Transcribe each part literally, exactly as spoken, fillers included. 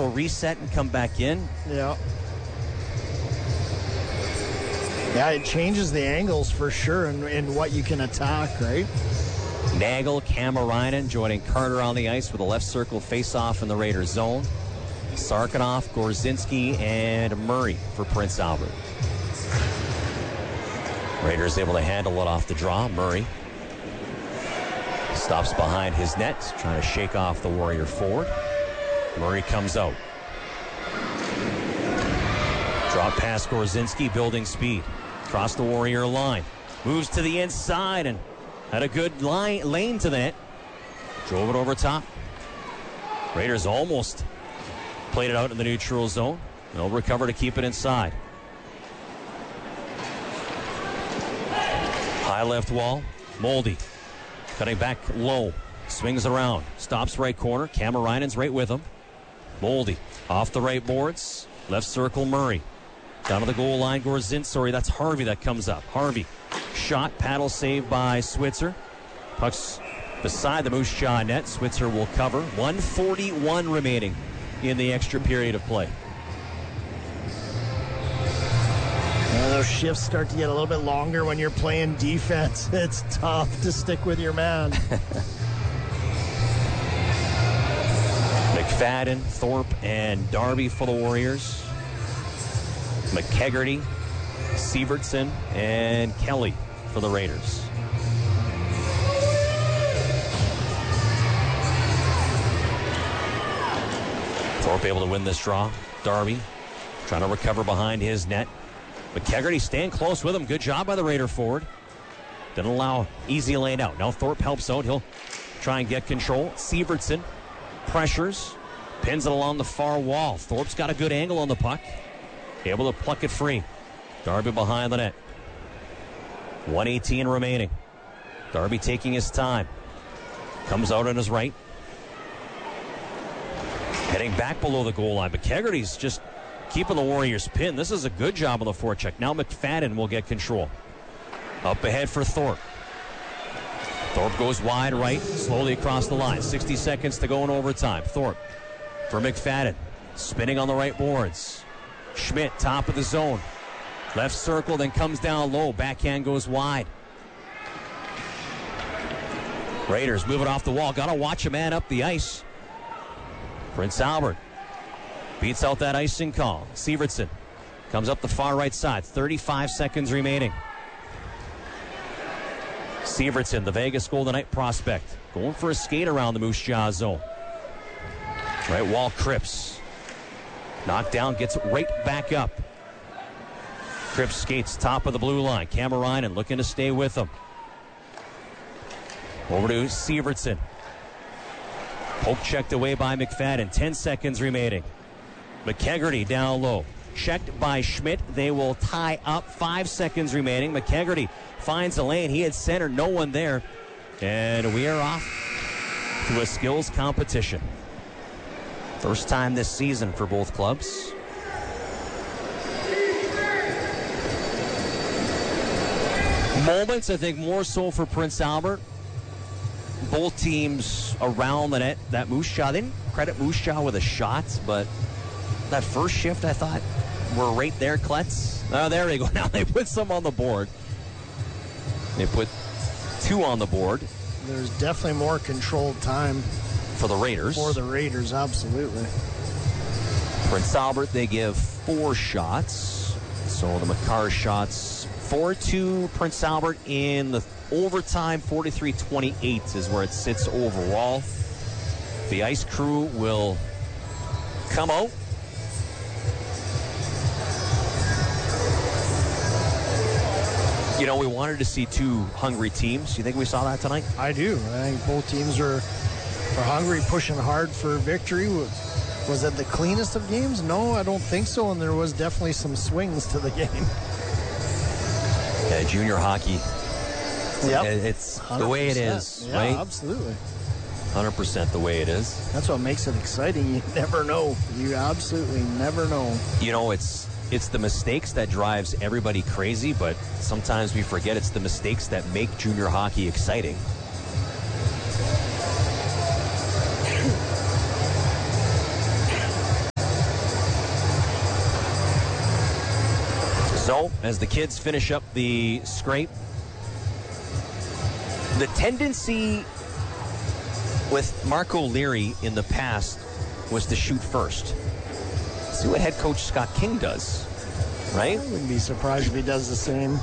They'll reset and come back in. Yeah. Yeah, it changes the angles for sure and, and what you can attack, right? Nagel, Kamarainen joining Carter on the ice with a left circle face-off in the Raiders zone. Sarkanoff, Gorzinski, and Murray for Prince Albert. Raiders able to handle it off the draw. Murray stops behind his net, trying to shake off the Warrior forward. Murray comes out. Drop past Gorzinski, building speed. Across the Warrior line. Moves to the inside and had a good line, lane to that. Drove it over top. Raiders almost played it out in the neutral zone. They'll recover to keep it inside. High left wall. Moldy. Cutting back low. Swings around. Stops right corner. Kamarainen's right with him. Moldy. Off the right boards. Left circle Murray. Down to the goal line, Gorzin. Sorry, that's Harvey that comes up. Harvey. Shot, paddle save by Switzer. Puck's beside the Moose Jaw net. Switzer will cover. one forty-one remaining in the extra period of play. Yeah, those shifts start to get a little bit longer when you're playing defense. It's tough to stick with your man. McFadden, Thorpe, and Darby for the Warriors. McKegarty, Sievertson, and Kelly for the Raiders. Thorpe able to win this draw. Darby trying to recover behind his net. McKegarty staying close with him. Good job by the Raider forward. Didn't allow easy lane out. Now Thorpe helps out. He'll try and get control. Sievertson pressures. Pins it along the far wall. Thorpe's got a good angle on the puck. Able to pluck it free. Darby behind the net. one eighteen remaining. Darby taking his time. Comes out on his right. Heading back below the goal line. But McKegarty's just keeping the Warriors pinned. This is a good job on the forecheck. Now McFadden will get control. Up ahead for Thorpe. Thorpe goes wide right, slowly across the line. sixty seconds to go in overtime. Thorpe for McFadden. Spinning on the right boards. Schmidt, top of the zone. Left circle, then comes down low. Backhand goes wide. Raiders moving off the wall. Got to watch a man up the ice. Prince Albert beats out that icing call. Sievertson comes up the far right side. thirty-five seconds remaining. Sievertson, the Vegas Golden Knight prospect, going for a skate around the Moose Jaw zone. Right wall, Cripps. Knocked down, gets right back up. Cripps skates top of the blue line. Kamarainen looking to stay with him. Over to Sievertson. Poke checked away by McFadden. Ten seconds remaining. McKegarty down low. Checked by Schmidt. They will tie up. Five seconds remaining. McKegarty finds a lane. He had center. No one there. And we are off to a skills competition. First time this season for both clubs. Moments, I think, more so for Prince Albert. Both teams around the net. That Moose Jaw, they didn't credit Moose Jaw with a shot, but that first shift, I thought, were right there, Klutz. Oh, there they go. Now they put some on the board. They put two on the board. There's definitely more controlled time. For the Raiders. For the Raiders, absolutely. Prince Albert, they give four shots. So the Makar shots, four to Prince Albert in the overtime. forty-three twenty-eight is where it sits overall. The ice crew will come out. You know, we wanted to see two hungry teams. You think we saw that tonight? I do. I think both teams are... Are hungry, pushing hard for victory. Was it the cleanest of games? No, I don't think so. And there was definitely some swings to the game. Yeah, junior hockey. Yep. It's the way it is, yeah, right? Absolutely. one hundred percent the way it is. That's what makes it exciting. You never know. You absolutely never know. You know, it's it's the mistakes that drives everybody crazy, but sometimes we forget it's the mistakes that make junior hockey exciting. So, as the kids finish up the scrape, the tendency with Mark O'Leary in the past was to shoot first. See what head coach Scott King does, right? I wouldn't be surprised if he does the same.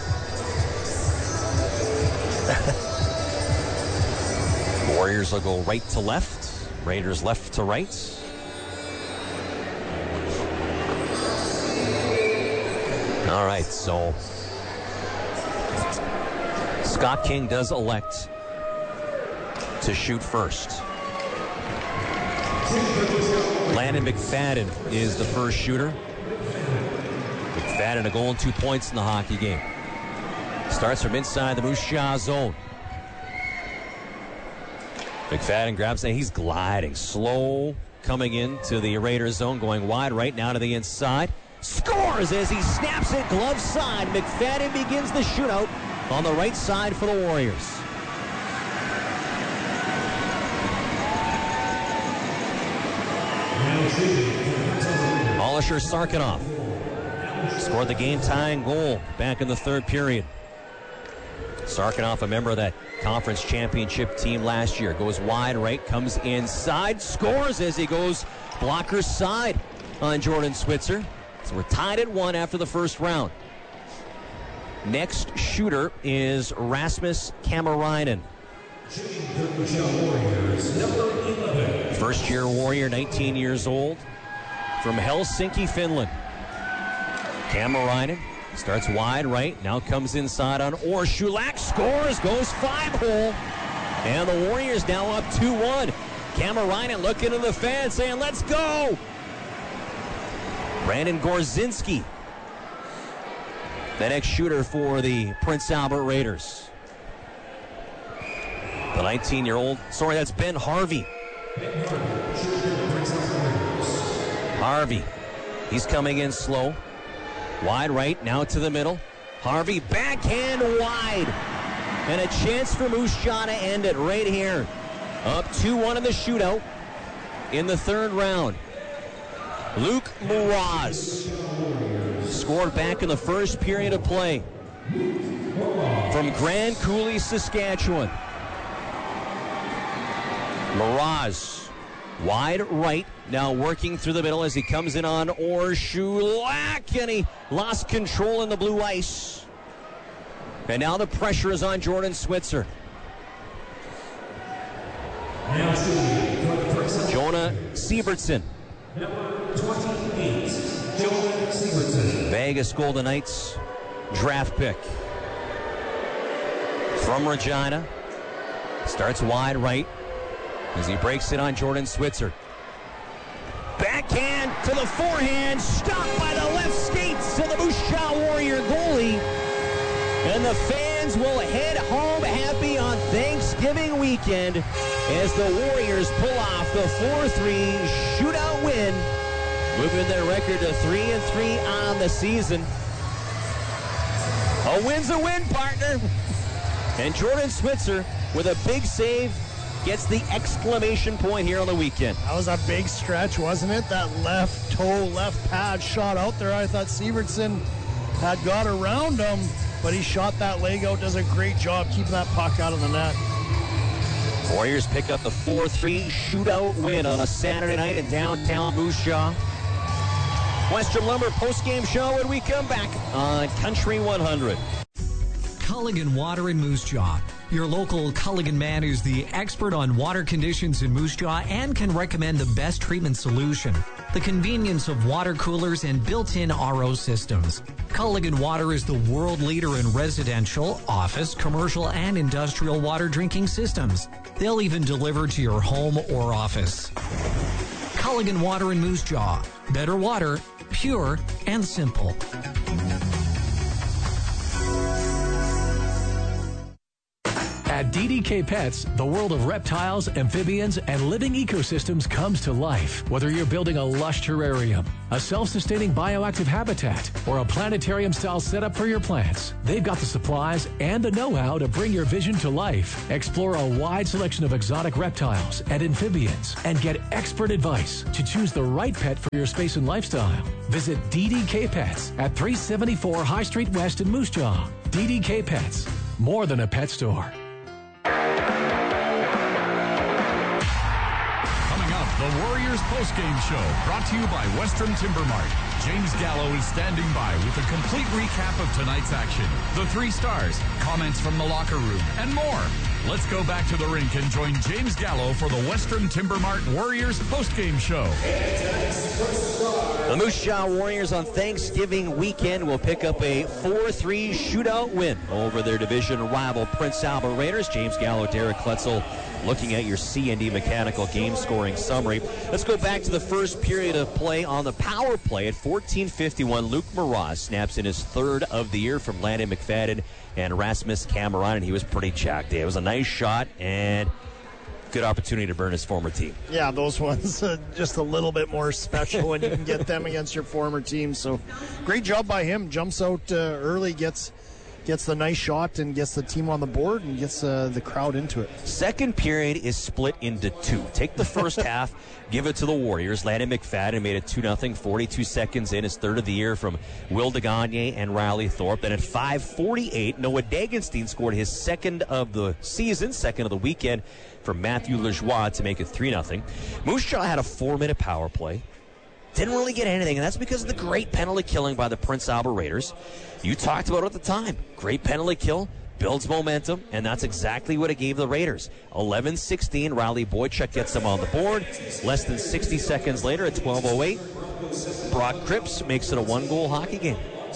Warriors will go right to left. Raiders left to right. All right, so Scott King does elect to shoot first. Landon McFadden is the first shooter. McFadden a goal and two points in the hockey game. Starts from inside the Moose Jaw zone. McFadden grabs it. He's gliding. Slow coming into the Raiders zone. Going wide right now to the inside. Scores as he snaps it glove side. McFadden begins the shootout on the right side for the Warriors. Alisher Sarkanoff scored the game-tying goal back in the third period. Sarkanoff, a member of that conference championship team last year, goes wide right, comes inside, scores as he goes blocker side on Jordan Switzer. So we're tied at one after the first round. Next shooter is Rasmus Kamarainen. First-year Warrior, nineteen years old, from Helsinki, Finland. Kamarainen starts wide right, now comes inside on Orshulak, scores, goes five-hole, and the Warriors now up two one. Kamarainen looking to the fans, saying, let's go! Brandon Gorzinski, the next shooter for the Prince Albert Raiders. The nineteen-year-old, sorry, that's Ben Harvey. Harvey, he's coming in slow. Wide right, now to the middle. Harvey, backhand wide. And a chance for Moose Jaw to end it right here. Up two one in the shootout in the third round. Luke Mraz scored back in the first period of play from Grand Coulee, Saskatchewan. Mraz, wide right, now working through the middle as he comes in on Orshulak, and he lost control in the blue ice. And now the pressure is on Jordan Switzer. Jonah Siebertson. twenty-eight, Jonah Siebertson. Vegas Golden Knights draft pick. From Regina. Starts wide right as he breaks it on Jordan Switzer. Backhand to the forehand, stopped by the left skates of the Moose Jaw Warrior goalie. And the fans will head home happy on Thanksgiving weekend as the Warriors pull off the four three shootout win, moving their record to three and three on the season. A win's a win, partner. And Jordan Switzer with a big save gets the exclamation point here on the weekend. That was a big stretch, wasn't it? That left toe, left pad shot out there. I thought Siebertson had got around him, but he shot that leg out, does a great job keeping that puck out of the net. Warriors pick up the four three shootout win on a Saturday night in downtown Moose Jaw. Western Lumber post-game show when we come back on Country one hundred. Culligan Water in Moose Jaw. Your local Culligan man is the expert on water conditions in Moose Jaw and can recommend the best treatment solution. The convenience of water coolers and built-in R O systems. Culligan Water is the world leader in residential, office, commercial, and industrial water drinking systems. They'll even deliver to your home or office. Culligan Water in Moose Jaw. Better water, pure and simple. At D D K Pets, the world of reptiles, amphibians, and living ecosystems comes to life. Whether you're building a lush terrarium, a self-sustaining bioactive habitat, or a planetarium-style setup for your plants, they've got the supplies and the know-how to bring your vision to life. Explore a wide selection of exotic reptiles and amphibians and get expert advice to choose the right pet for your space and lifestyle. Visit D D K Pets at three seventy-four High Street West in Moose Jaw. D D K Pets, more than a pet store. The Warriors postgame show brought to you by Western Timber Mart. James Gallo is standing by with a complete recap of tonight's action, the three stars, comments from the locker room, and more. Let's go back to the rink and join James Gallo for the Western Timber Mart Warriors postgame show. The Moose Jaw Warriors on Thanksgiving weekend will pick up a four three shootout win over their division rival Prince Albert Raiders. James Gallo, Derek Klutzel looking at your C and D Mechanical game scoring summary. Let's go back to the first period of play on the power play at fourteen fifty-one. Luke Moroz snaps in his third of the year from Landon McFadden and Rasmus Cameron, and he was pretty jacked. It was a nice shot and good opportunity to burn his former team. Yeah, those ones uh, just a little bit more special when you can get them against your former team. So great job by him. Jumps out uh, early, gets gets the nice shot and gets the team on the board and gets uh, the crowd into it. Second period is split into two. Take the first half, give it to the Warriors. Landon McFadden made it two nothing, forty-two seconds in, his third of the year from Will DeGagne and Riley Thorpe. Then at five forty-eight, Noah Dagenstein scored his second of the season, second of the weekend, from Matthew Lajoie to make it three nothing. Moose Jaw had a four-minute power play. Didn't really get anything, and that's because of the great penalty killing by the Prince Albert Raiders. You talked about it at the time. Great penalty kill, builds momentum, and that's exactly what it gave the Raiders. eleven sixteen, Riley Boychuk gets them on the board. Less than sixty seconds later at twelve oh eight, Brock Cripps makes it a one-goal hockey game.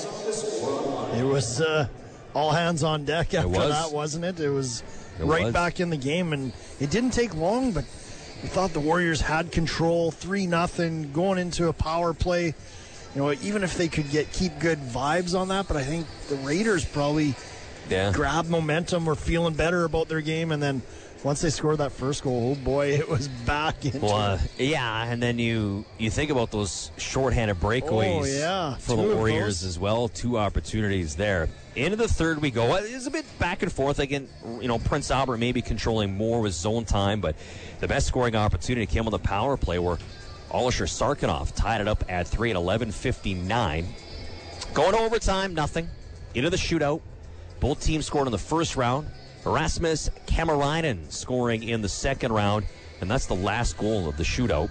It was uh, all hands on deck after was. that, wasn't it? It was It right was. back in the game, and it didn't take long, but we thought the Warriors had control, three nothing, going into a power play. You know, even if they could get keep good vibes on that, but I think the Raiders probably Yeah. grabbed momentum, were feeling better about their game, and then once they scored that first goal, oh boy, it was back into Well, uh, it. yeah, and then you you think about those shorthanded breakaways Oh, yeah. for Two the of Warriors those. as well. Two opportunities there. Into the third we go. It's a bit back and forth. Again, you know, Prince Albert maybe controlling more with zone time, but the best scoring opportunity came on the power play where Alisher Sarkinoff tied it up at three at eleven fifty-nine. Going to overtime, nothing. Into the shootout. Both teams scored in the first round. Erasmus Kamarainen scoring in the second round, and that's the last goal of the shootout.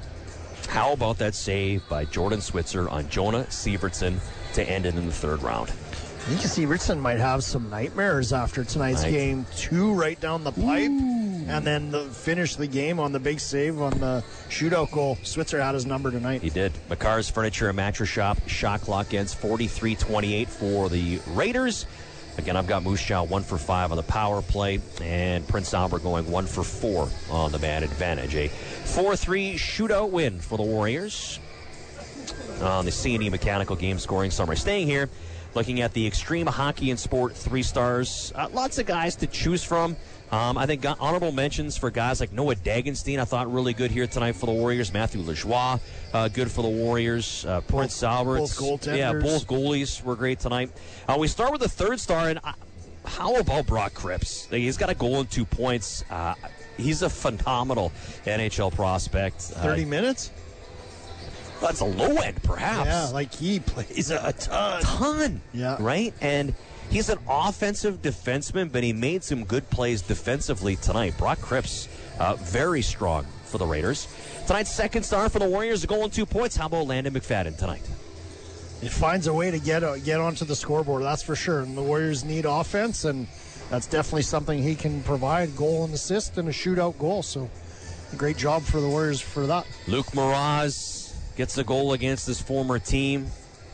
How about that save by Jordan Switzer on Jonah Sievertson to end it in the third round? I think Sievertson might have some nightmares after tonight's Right. game. Two right down the pipe, and then the, finish the game on the big save on the shootout goal. Switzer had his number tonight. He did. McCarr's Furniture and Mattress Shop, shot clock ends forty-three twenty-eight for the Raiders. Again, I've got Moose Jaw one for five on the power play, and Prince Albert going one for four on the man advantage. A four three shootout win for the Warriors on the C and E Mechanical game scoring summary. Staying here, looking at the Extreme Hockey and Sport three stars. Uh, lots of guys to choose from. Um, I think got honorable mentions for guys like Noah Dagenstein. I thought really good here tonight for the Warriors. Matthew Lajoie, uh, good for the Warriors. Uh, Prince Albert. both goaltenders. Yeah, both goalies were great tonight. Uh, we start with the third star, and uh, how about Brock Cripps? He's got a goal and two points. Uh, he's a phenomenal N H L prospect. thirty Uh, minutes? That's a low end, perhaps. Yeah, like he plays a ton. ton. Yeah. Right? And he's an offensive defenseman, but he made some good plays defensively tonight. Brock Cripps, uh, very strong for the Raiders. Tonight's second star for the Warriors, a goal and two points. How about Landon McFadden tonight? It finds a way to get uh, get onto the scoreboard, that's for sure. And the Warriors need offense, and that's definitely something he can provide. Goal and assist and a shootout goal. So a great job for the Warriors for that. Luke Moroz gets a goal against his former team.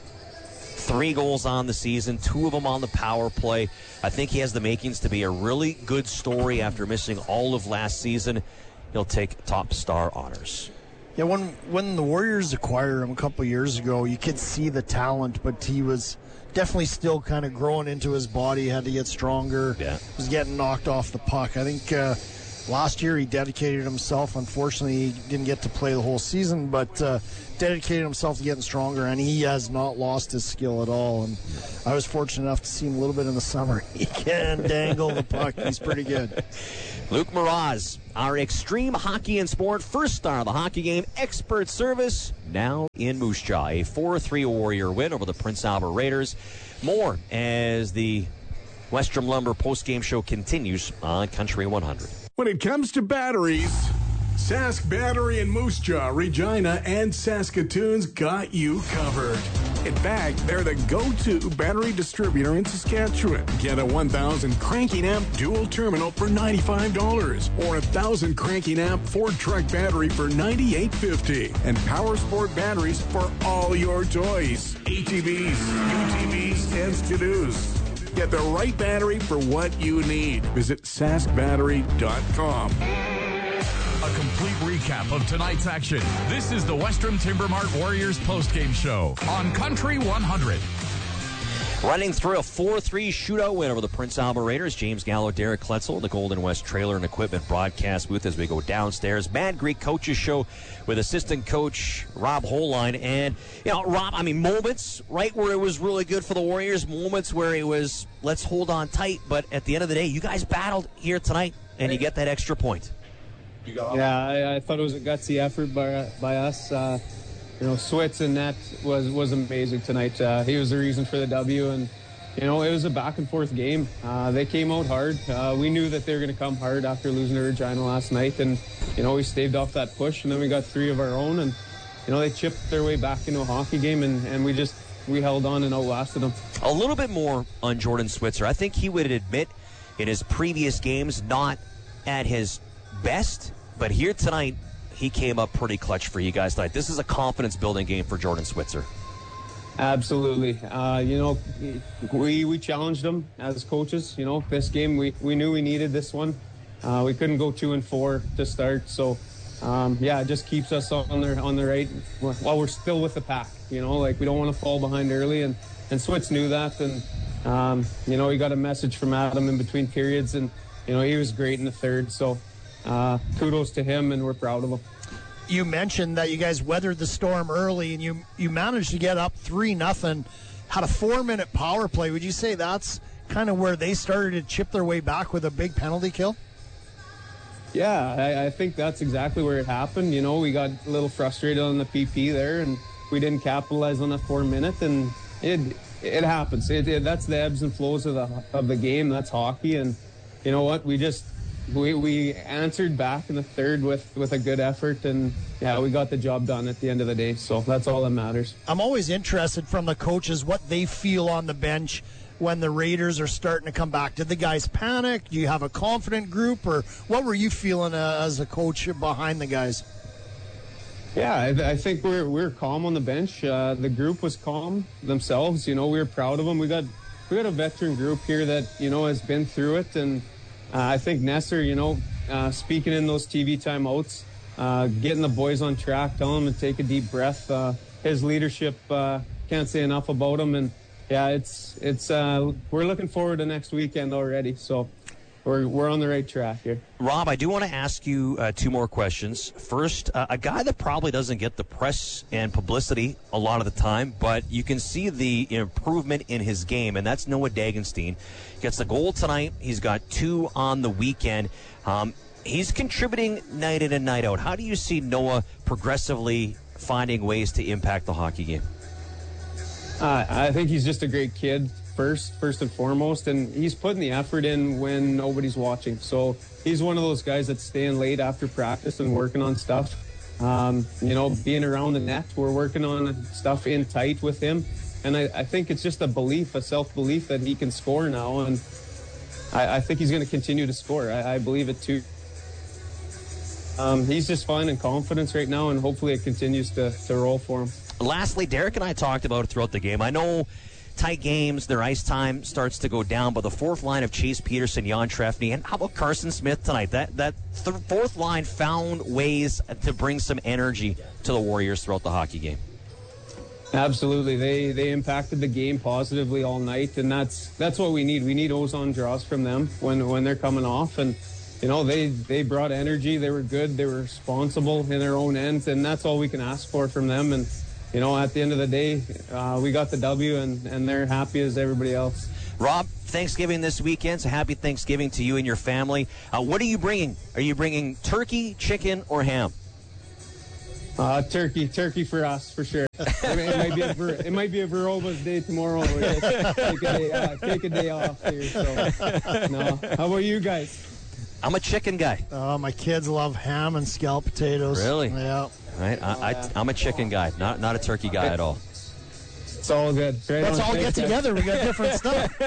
Three goals on the season, two of them on the power play. I think he has the makings to be a really good story after missing all of last season. He'll take top star honors. Yeah, when when the Warriors acquired him a couple years ago, you could see the talent, but he was definitely still kind of growing into his body. He had to get stronger. Yeah. Was getting knocked off the puck. I think uh, last year he dedicated himself. Unfortunately, he didn't get to play the whole season, but uh, dedicated himself to getting stronger, and he has not lost his skill at all. And I was fortunate enough to see him a little bit in the summer. He can dangle the puck. He's pretty good. Luke Mraz, our Extreme Hockey and Sport first star of the hockey game, expert service, now in Moose Jaw. A four three Warrior win over the Prince Albert Raiders. More as the Western Lumber postgame show continues on Country one hundred. When it comes to batteries, Sask Battery in Moose Jaw, Regina, and Saskatoon's got you covered. In fact, they're the go-to battery distributor in Saskatchewan. Get a one thousand cranking amp dual terminal for ninety-five dollars or a one thousand cranking amp Ford truck battery for ninety-eight fifty. And Power Sport batteries for all your toys. A T Vs, U T Vs, and Ski-Doos. Get the right battery for what you need. Visit sask battery dot com. A complete recap of tonight's action. This is the Western Timber Mart Warriors postgame show on Country one hundred. Running through a four three shootout win over the Prince Albert Raiders. James Gallo, Derek Kletzel, the Golden West Trailer and Equipment broadcast booth as we go downstairs. Mad Greek Coaches Show with assistant coach Rob Holline. And, you know, Rob, I mean, moments, right, where it was really good for the Warriors. Moments where it was, let's hold on tight. But at the end of the day, you guys battled here tonight, and you get that extra point. Yeah, I, I thought it was a gutsy effort by by us. Uh, you know, Switz in net was was amazing tonight. Uh, he was the reason for the W, and you know, it was a back and forth game. Uh, they came out hard. Uh, we knew that they were going to come hard after losing to Regina last night, and you know, we staved off that push, and then we got three of our own, and you know, they chipped their way back into a hockey game, and, and we just we held on and outlasted them. A little bit more on Jordan Switzer. I think he would admit in his previous games not at his best. But here tonight, he came up pretty clutch for you guys tonight. This is a confidence-building game for Jordan Switzer. Absolutely. Uh, you know, we we challenged them as coaches. You know, this game, we, we knew we needed this one. Uh, we couldn't go two and four to start. So, um, yeah, it just keeps us on the, on the right while we're still with the pack. You know, like we don't want to fall behind early. And, and Switz knew that. And, um, you know, he got a message from Adam in between periods. And, you know, he was great in the third. So, Uh, kudos to him, and we're proud of him. You mentioned that you guys weathered the storm early, and you you managed to get up three nothing. Had a four-minute power play. Would you say that's kind of where they started to chip their way back with a big penalty kill? Yeah, I, I think that's exactly where it happened. You know, we got a little frustrated on the P P there, and we didn't capitalize on that four-minute, and it it happens. It, it, that's the ebbs and flows of the of the game. That's hockey, and you know what? We just We we answered back in the third with, with a good effort, and yeah, we got the job done at the end of the day, so that's all that matters. I'm always interested from the coaches what they feel on the bench when the Raiders are starting to come back. Did the guys panic? Do you have a confident group, or what were you feeling uh, as a coach behind the guys? Yeah, I, I think we're we're calm on the bench. Uh, the group was calm themselves. You know, we were proud of them. We got we got a veteran group here that you know has been through it, and Uh, I think Nesser, you know, uh, speaking in those T V timeouts, uh, getting the boys on track, telling them to take a deep breath. Uh, his leadership, uh, can't say enough about him. And yeah, it's it's uh, we're looking forward to next weekend already. So we're we're on the right track here. Rob, I do want to ask you uh, two more questions. First, uh, a guy that probably doesn't get the press and publicity a lot of the time, but you can see the improvement in his game, and that's Noah Dagenstein. Gets the goal tonight. He's got two on the weekend. Um, he's contributing night in and night out. How do you see Noah progressively finding ways to impact the hockey game? Uh, I think he's just a great kid, first, first and foremost, and he's putting the effort in when nobody's watching. So he's one of those guys that's staying late after practice and working on stuff. Um, you know, being around the net, we're working on stuff in tight with him. And I, I think it's just a belief, a self-belief that he can score now. And I, I think he's going to continue to score. I, I believe it too. Um, he's just finding confidence right now, and hopefully it continues to, to roll for him. Lastly, Derek and I talked about it throughout the game. I know tight games, their ice time starts to go down, but the fourth line of Chase Peterson, Jan Trefny, and how about Carson Smith tonight? That that th- fourth line found ways to bring some energy to the Warriors throughout the hockey game. Absolutely. They they impacted the game positively all night, and that's that's what we need. We need ozone draws from them when, when they're coming off, and you know, they, they brought energy. They were good. They were responsible in their own ends, and that's all we can ask for from them. And you know, at the end of the day, uh, we got the W, and, and they're happy as everybody else. Rob, Thanksgiving this weekend, so happy Thanksgiving to you and your family. Uh, what are you bringing? Are you bringing turkey, chicken, or ham? Uh, turkey, turkey for us, for sure. I mean, it, might be a Ver, it might be a Veroba's day tomorrow. We just take, a day, uh, take a day off here. So, no. How about you guys? I'm a chicken guy. Uh, my kids love ham and scalloped potatoes. Really? Yeah. Right. I, I, I'm a chicken guy, not not a turkey guy at all. It's all good. Right. Let's on. all Thanks, get guys. together. We got different stuff.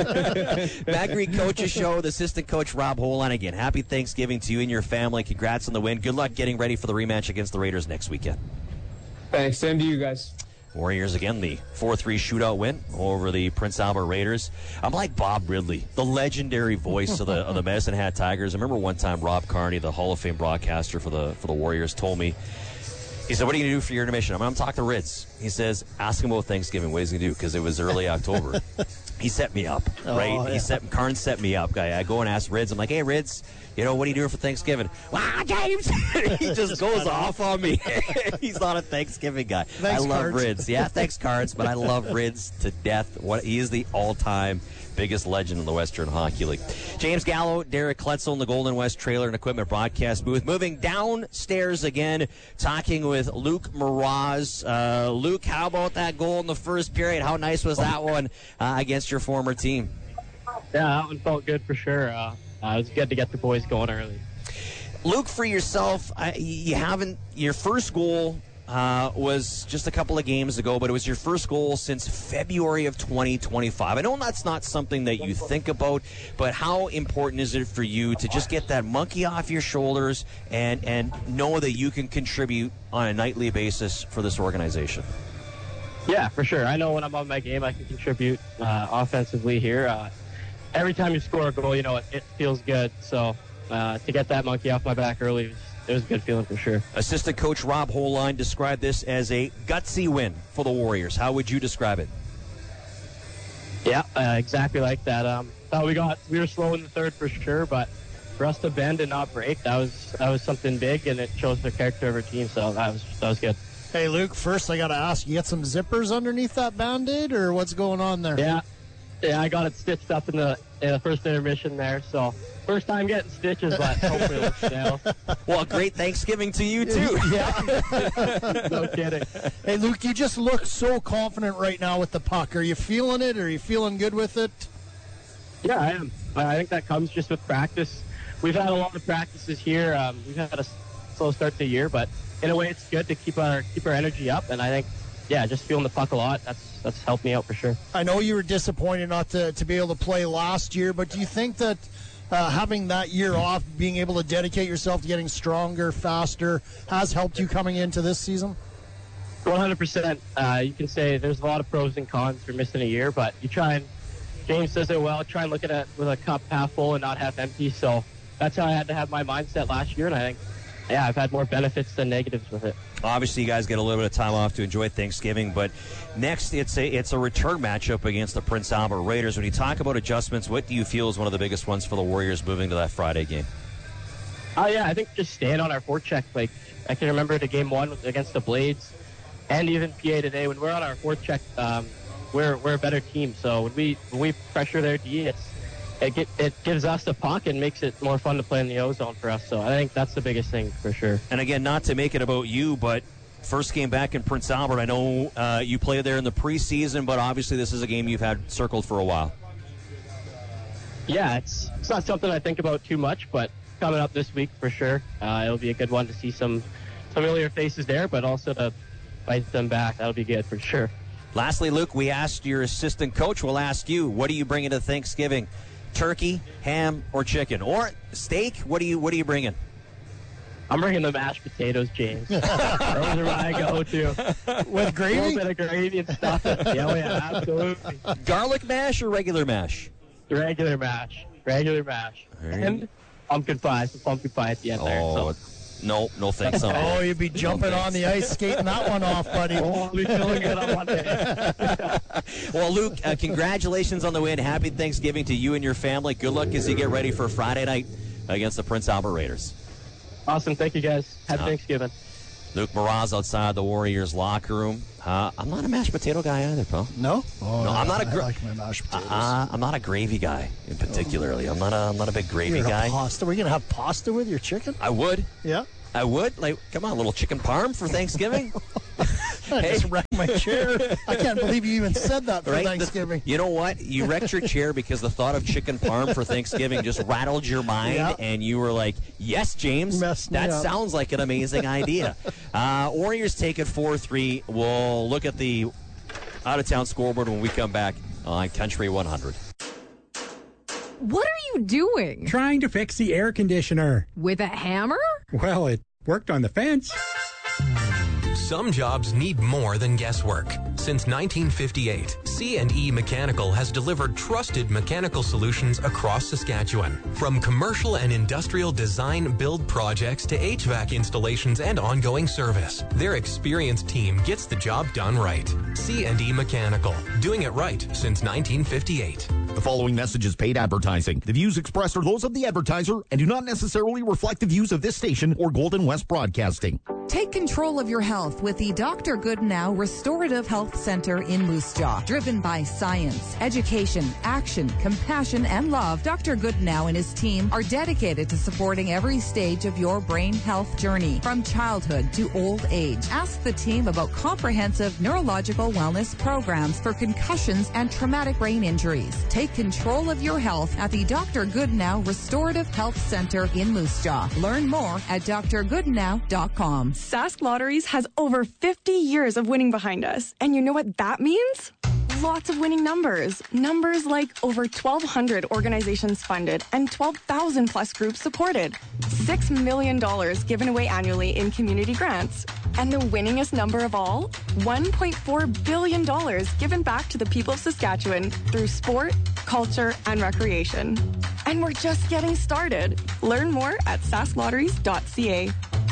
Matt Green Coaches Show with assistant coach Rob Holan. Again, happy Thanksgiving to you and your family. Congrats on the win. Good luck getting ready for the rematch against the Raiders next weekend. Thanks. Same to you guys. Warriors again, the four three shootout win over the Prince Albert Raiders. I'm like Bob Ridley, the legendary voice of the of the Medicine Hat Tigers. I remember one time Rob Carney, the Hall of Fame broadcaster for the for the Warriors, told me, he said, what are you going to do for your intermission? I'm going to talk to Ritz. He says, ask him about Thanksgiving. What he's going to do? Because it was early October. He set me up, right? Oh, yeah. He set, Karn set me up. I, I go and ask Ritz. I'm like, hey, Ritz, you know, what are you doing for Thanksgiving? Wow, James! He just goes off on me. He's not a Thanksgiving guy. Thanks, I love Cards. Ritz. Yeah, thanks, Cards, but I love Ritz to death. What He is the all-time biggest legend in the Western Hockey League. James Gallo, Derek Kletzel in the Golden West Trailer and Equipment broadcast booth. Moving downstairs again, talking with Luke Mraz. Uh, Luke, how about that goal in the first period? How nice was that one uh, against your former team? Yeah, that one felt good for sure. Uh, uh, it was good to get the boys going early. Luke, for yourself, I, you haven't, your first goal uh, was just a couple of games ago, but it was your first goal since February of twenty twenty-five. I know that's not something that you think about, but how important is it for you to just get that monkey off your shoulders and, and know that you can contribute on a nightly basis for this organization? Yeah, for sure. I know when I'm on my game, I can contribute uh, offensively here. Uh, every time you score a goal, you know, it, it feels good. So uh, to get that monkey off my back early, was, it was a good feeling for sure. Assistant coach Rob Holan described this as a gutsy win for the Warriors. How would you describe it? Yeah, uh, exactly like that. Um, thought we got we were slow in the third for sure, but for us to bend and not break, that was that was something big, and it shows the character of our team. So that was that was good. Hey, Luke, first I got to ask, you got some zippers underneath that Band-Aid, or what's going on there? Yeah, yeah, I got it stitched up in the in the first intermission there. So first time getting stitches, but hopefully it'll stay out. Well, great Thanksgiving to you, too. Yeah. No kidding. Hey, Luke, you just look so confident right now with the puck. Are you feeling it? Are you feeling good with it? Yeah, I am. I think that comes just with practice. We've had a lot of practices here. Um, we've had a slow start to the year, but in a way, it's good to keep our keep our energy up. And I think, yeah, just feeling the puck a lot. That's that's helped me out for sure. I know you were disappointed not to, to be able to play last year, but do you think that uh, having that year off, being able to dedicate yourself to getting stronger, faster, has helped you coming into this season? one hundred percent. Uh, you can say there's a lot of pros and cons for missing a year, but you try and, James says it well, try and look at it with a cup half full and not half empty. So that's how I had to have my mindset last year, and I think, yeah, I've had more benefits than negatives with it. Obviously, you guys get a little bit of time off to enjoy Thanksgiving, but next it's a it's a return matchup against the Prince Albert Raiders. When you talk about adjustments, what do you feel is one of the biggest ones for the Warriors moving to that Friday game? Oh, yeah, I think just staying on our forecheck. Like, I can remember the game one against the Blades and even P A today. When we're on our forecheck, um, we're we're a better team. So when we when we pressure their D, it's, it, get, it gives us the puck and makes it more fun to play in the O-zone for us. So I think that's the biggest thing for sure. And again, not to make it about you, but first game back in Prince Albert, I know uh, you played there in the preseason, but obviously this is a game you've had circled for a while. Yeah, it's it's not something I think about too much, but coming up this week for sure. Uh, it'll be a good one to see some familiar faces there, but also to fight them back. That'll be good for sure. Lastly, Luke, we asked your assistant coach. We'll ask you, what are you bringing to Thanksgiving? Turkey, ham, or chicken? Or steak? What are you What are you bringing? I'm bringing the mashed potatoes, James. Those are my go-to. With gravy? A little bit of gravy and stuff. Yeah, oh yeah, absolutely. Garlic mash or regular mash? Regular mash. Regular mash. Right. And pumpkin pie. Some pumpkin pie at the end Oh, there. So. no, no thanks. On Oh, you'd be jumping on the ice, skating that one off, buddy. Oh, I'll be feeling good on Monday. Well, Luke, uh, congratulations on the win. Happy Thanksgiving to you and your family. Good luck as you get ready for Friday night against the Prince Albert Raiders. Awesome. Thank you, guys. Happy Uh, Thanksgiving. Luke Mraz outside the Warriors locker room. Uh, I'm not a mashed potato guy either, pal. No? Oh, No, I'm not a I gra- like my mashed potatoes. Uh, I'm not a gravy guy, in particularly. I'm not a, I'm not a big gravy You're gonna guy. have pasta. We're going to have pasta with your chicken? I would. Yeah. I would. Like, come on, a little chicken parm for Thanksgiving. I Hey. just wrecked my chair. I can't believe you even said that for Right? Thanksgiving. The- you know what? You wrecked your chair because the thought of chicken parm for Thanksgiving just rattled your mind, Yeah. and you were like, yes, James, Messed me that up. sounds like an amazing idea. Uh, Warriors take it four three. We'll look at the out-of-town scoreboard when we come back on Country one hundred. What are you doing? Trying to fix the air conditioner. With a hammer? Well, it worked on the fence. Some jobs need more than guesswork. Since nineteen fifty-eight, C and E Mechanical has delivered trusted mechanical solutions across Saskatchewan. From commercial and industrial design build projects to H V A C installations and ongoing service, their experienced team gets the job done right. C and E Mechanical, doing it right since nineteen fifty-eight. The following message is paid advertising. The views expressed are those of the advertiser and do not necessarily reflect the views of this station or Golden West Broadcasting. Take control of your health with the Doctor Goodnow Restorative Health Center in Moose Jaw. Driven by science, education, action, compassion, and love, Doctor Goodnow and his team are dedicated to supporting every stage of your brain health journey, from childhood to old age. Ask the team about comprehensive neurological wellness programs for concussions and traumatic brain injuries. Take control of your health at the Doctor Goodnow Restorative Health Center in Moose Jaw. Learn more at d r goodnow dot com. Sask Lotteries has over fifty years of winning behind us. And you know what that means? Lots of winning numbers. Numbers like over twelve hundred organizations funded and twelve thousand plus groups supported. six million dollars given away annually in community grants. And the winningest number of all? one point four billion dollars given back to the people of Saskatchewan through sport, culture, and recreation. And we're just getting started. Learn more at sask lotteries dot c a.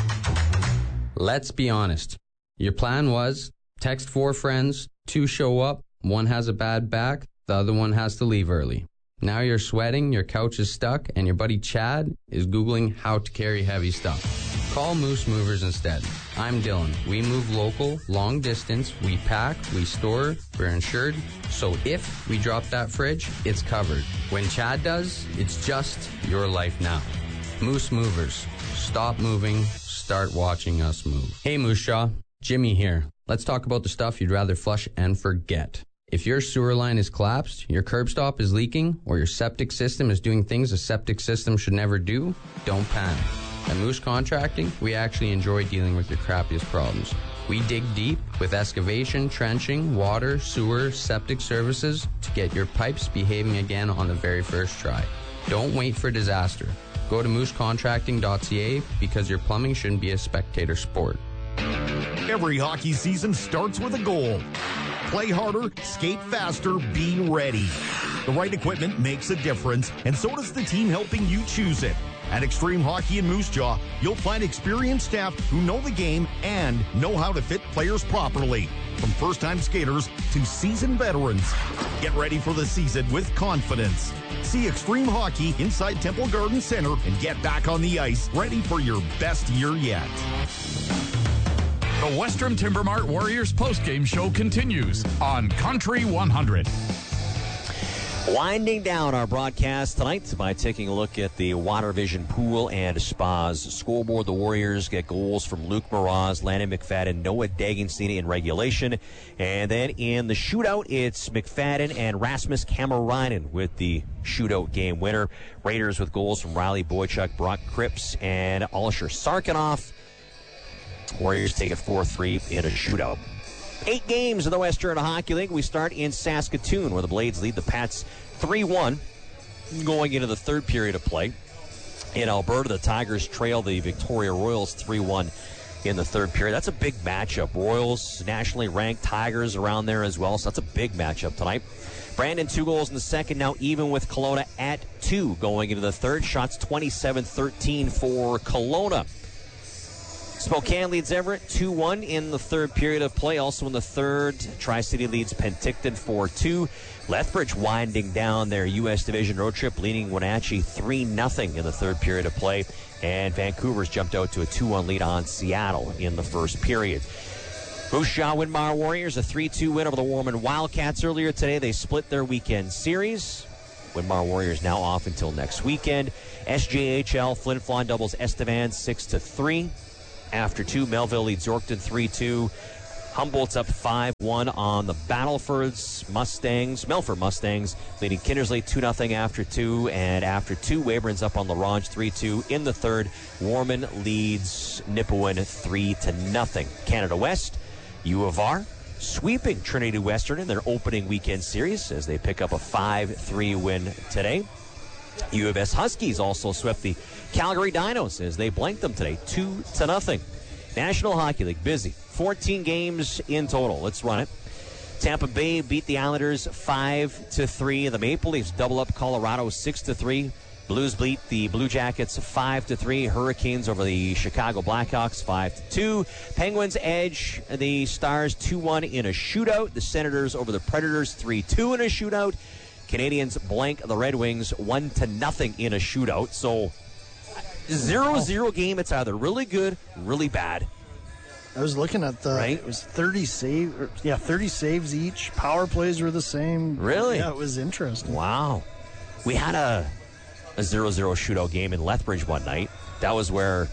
Let's be honest. Your plan was text four friends, two show up, one has a bad back, the other one has to leave early. Now you're sweating, your couch is stuck, and your buddy Chad is Googling how to carry heavy stuff. Call Moose Movers instead. I'm Dylan. We move local, long distance, we pack, we store, we're insured, so if we drop that fridge, it's covered. When Chad does, it's just your life now. Moose Movers. Stop moving. Start watching us move. Hey Moose Jaw, Jimmy here. Let's talk about the stuff you'd rather flush and forget. If your sewer line is collapsed, your curb stop is leaking, or your septic system is doing things a septic system should never do, don't panic. At Moose Contracting, we actually enjoy dealing with your crappiest problems. We dig deep with excavation, trenching, water, sewer, septic services to get your pipes behaving again on the very first try. Don't wait for disaster. Go to moose contracting dot c a because your plumbing shouldn't be a spectator sport. Every hockey season starts with a goal. Play harder, skate faster, be ready. The right equipment makes a difference, and so does the team helping you choose it. At Extreme Hockey in Moose Jaw, you'll find experienced staff who know the game and know how to fit players properly. From first-time skaters to seasoned veterans. Get ready for the season with confidence. See Extreme Hockey inside Temple Garden Center and get back on the ice, ready for your best year yet. The Western Timber Mart Warriors postgame show continues on Country one hundred. Winding down our broadcast tonight by taking a look at the Water Vision Pool and Spas scoreboard. The Warriors get goals from Luke Mraz, Landon McFadden, Noah Dagenstein in regulation. And then in the shootout, it's McFadden and Rasmus Kamarainen with the shootout game winner. Raiders with goals from Riley Boychuk, Brock Cripps, and Alisher Sarkanoff. Warriors take it four three in a shootout. Eight games in the Western Hockey League. We start in Saskatoon, where the Blades lead the Pats three one going into the third period of play. in Alberta. The Tigers trail the Victoria Royals three one in the third period. That's a big matchup. Royals, nationally ranked, Tigers around there as well, so that's a big matchup tonight. Brandon, two goals in the second, now even with Kelowna at two going into the third. Shots twenty-seven thirteen for Kelowna. Spokane leads Everett two one in the third period of play. Also in the third, Tri-City leads Penticton four two. Lethbridge winding down their U S Division road trip, leading Wenatchee three nothing in the third period of play. And Vancouver's jumped out to a two one lead on Seattle in the first period. Moose Jaw Winmar Warriors, a three two win over the Warman Wildcats earlier today. They split their weekend series. Winmar Warriors now off until next weekend. S J H L, Flin Flon doubles Estevan six to three. After two, Melville leads Yorkton three two. Humboldt's up five one on the Battlefords Mustangs. Melford Mustangs leading Kindersley two nothing after two. And after two, Weyburn's up on LaRange three two. In the third, Warman leads Nipawin three to nothing. Canada West, U of R sweeping Trinity Western in their opening weekend series as they pick up a five three win today. U of S Huskies also swept the Calgary Dinos as they blanked them today, two to nothing. National Hockey League, busy. fourteen games in total. Let's run it. Tampa Bay beat the Islanders five to three. The Maple Leafs double up Colorado six to three. Blues beat the Blue Jackets five to three. Hurricanes over the Chicago Blackhawks five to two. Penguins edge the Stars two one in a shootout. The Senators over the Predators three two in a shootout. Canadians blank the Red Wings one to nothing in a shootout. So zero zero game. It's either really good, really bad. I was looking at the, right? It was thirty save, or, yeah, thirty saves each. Power plays were the same. Really? Yeah, it was interesting. Wow. We had a a zero zero shootout game in Lethbridge one night. That was where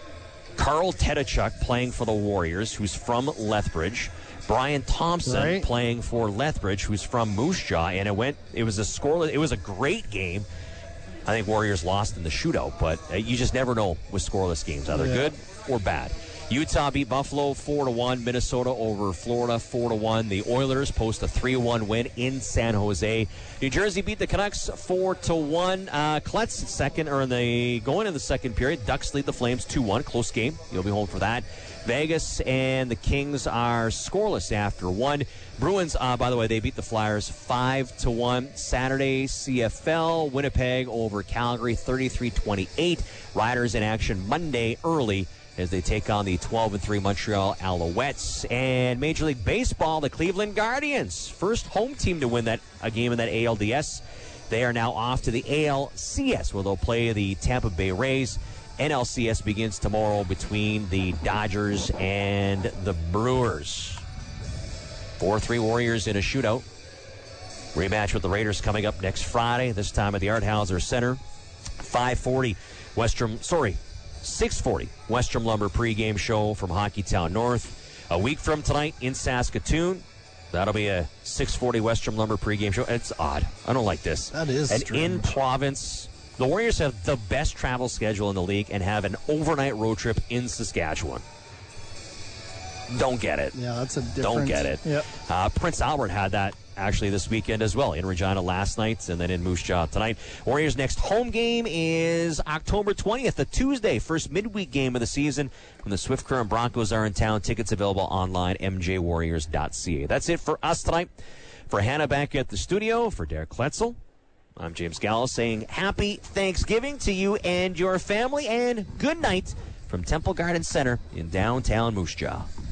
Carl Tedachuk playing for the Warriors, who's from Lethbridge. Brian Thompson right. playing for Lethbridge, who's from Moose Jaw, and it went. It was a scoreless. It was a great game. I think Warriors lost in the shootout, but you just never know with scoreless games, either yeah. good or bad. Utah beat Buffalo four to one. Minnesota over Florida four to one. The Oilers post a three one win in San Jose. New Jersey beat the Canucks four to one. Uh, Klutz second, or in the going in the second period. Ducks lead the Flames two one. Close game. You'll be home for that. Vegas and the Kings are scoreless after one. Bruins, uh, by the way, they beat the Flyers five to one. Saturday, C F L, Winnipeg over Calgary thirty-three twenty-eight. Riders in action Monday early as they take on the twelve and three Montreal Alouettes. And Major League Baseball, the Cleveland Guardians, first home team to win that a game in that A L D S. They are now off to the A L C S, where they'll play the Tampa Bay Rays. N L C S begins tomorrow between the Dodgers and the Brewers. four three Warriors in a shootout. Rematch with the Raiders coming up next Friday, this time at the Art Hauser Center. five forty Westrom, sorry, six forty Westrom Lumber pregame show from Hockeytown North. A week from tonight in Saskatoon, that'll be a six forty Westrom Lumber pregame show. It's odd. I don't like this. That is And strange. in Province, the Warriors have the best travel schedule in the league and have an overnight road trip in Saskatchewan. Don't get it. Yeah, that's a different. Don't get it. Yep. Uh, Prince Albert had that actually this weekend as well, in Regina last night and then in Moose Jaw tonight. Warriors' next home game is October twentieth, a Tuesday, first midweek game of the season when the Swift Current Broncos are in town. Tickets available online, m j warriors dot c a. That's it for us tonight. For Hannah back at the studio, for Derek Kletzel, I'm James Gallo saying happy Thanksgiving to you and your family, and good night from Temple Garden Center in downtown Moose Jaw.